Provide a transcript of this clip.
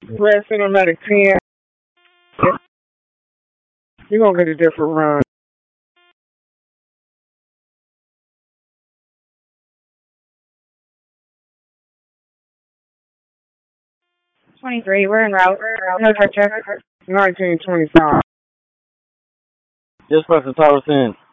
Red Cinematic 10. You're going to get a different run. 23. We're en route. No check. 1925. Just press the tower in.